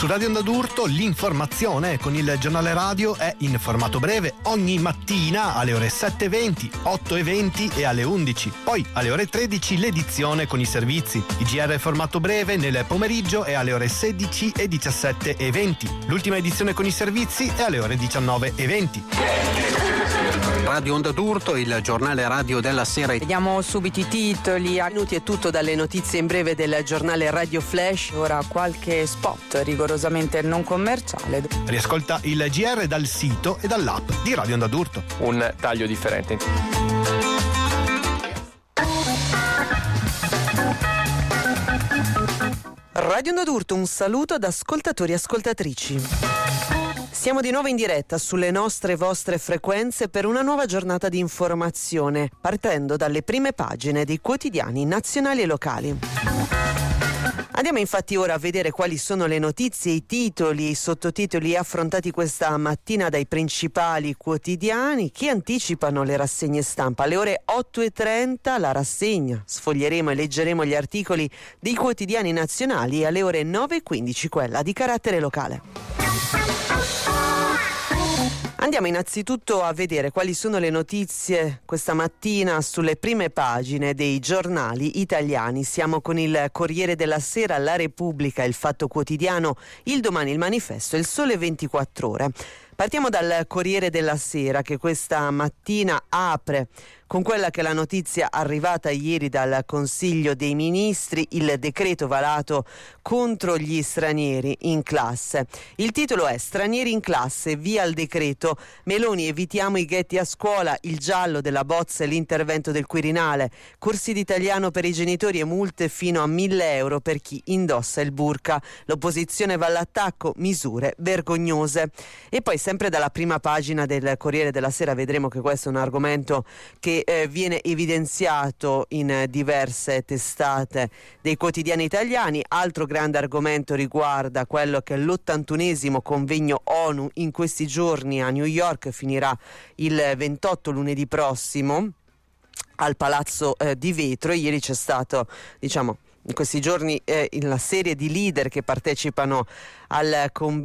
Su Radio Onda d'Urto l'informazione con il giornale radio è in formato breve ogni mattina alle ore 7:20, 8:20 e alle 11. Poi alle ore 13 l'edizione con i servizi. Il GR formato breve nel pomeriggio è alle ore 16 e 17:20. L'ultima edizione con i servizi è alle ore 19:20. Radio Onda d'Urto, il giornale radio della sera. Vediamo subito i titoli. A minuti è tutto dalle notizie in breve del giornale Radio Flash. Ora qualche spot rigorosamente non commerciale. Riascolta il GR dal sito e dall'app di Radio Onda d'Urto. Un taglio differente. Radio Onda d'Urto, un saluto ad ascoltatori e ascoltatrici. Siamo di nuovo in diretta sulle nostre e vostre frequenze per una nuova giornata di informazione, partendo dalle prime pagine dei quotidiani nazionali e locali. Andiamo infatti ora a vedere quali sono le notizie, i titoli e i sottotitoli affrontati questa mattina dai principali quotidiani che anticipano le rassegne stampa. Alle ore 8:30 la rassegna, sfoglieremo e leggeremo gli articoli dei quotidiani nazionali, e alle ore 9:15 quella di carattere locale. Andiamo innanzitutto a vedere quali sono le notizie questa mattina sulle prime pagine dei giornali italiani. Siamo con il Corriere della Sera, La Repubblica, Il Fatto Quotidiano, Il Domani, Il Manifesto e Il Sole 24 Ore. Partiamo dal Corriere della Sera, che questa mattina apre con quella che è la notizia arrivata ieri dal Consiglio dei Ministri, il decreto varato contro gli stranieri in classe. Il titolo è Stranieri in classe, via il decreto, Meloni evitiamo i ghetti a scuola, il giallo della bozza e l'intervento del Quirinale, corsi di italiano per i genitori e multe fino a 1.000 euro per chi indossa il burka, l'opposizione va all'attacco, misure vergognose. E poi sempre dalla prima pagina del Corriere della Sera vedremo che questo è un argomento che viene evidenziato in diverse testate dei quotidiani italiani. Altro grande argomento riguarda quello che è l'81esimo convegno ONU in questi giorni a New York, finirà il 28 lunedì prossimo al Palazzo di Vetro. Ieri c'è stato, in questi giorni, la serie di leader che partecipano al convegno